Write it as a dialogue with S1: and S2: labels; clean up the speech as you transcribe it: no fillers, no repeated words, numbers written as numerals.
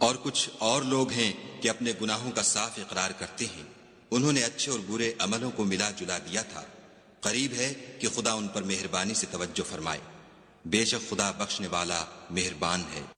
S1: और कुछ और लोग हैं कि अपने गुनाहों का साफ इकरार करते हैं। उन्होंने अच्छे और बुरे अमलों को मिला जुला दिया था। करीब है कि खुदा उन पर मेहरबानी से तवज्जो फरमाए। बेशक खुदा बख्शने वाला मेहरबान है।